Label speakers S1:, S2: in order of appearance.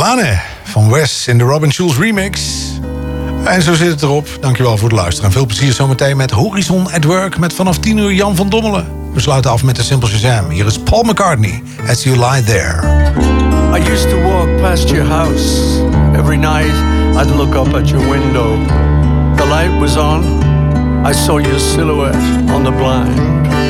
S1: Lane van Wes in de Robin Schulz remix. En zo zit het erop. Dankjewel voor het luisteren. En veel plezier zometeen met Horizon at Work met vanaf 10 uur Jan van Dommelen. We sluiten af met de Simple Shazam. Hier is Paul McCartney, As You Lie There.
S2: I used to walk past your house. Every night I'd look up at your window. The light was on. I saw your silhouette on the blind.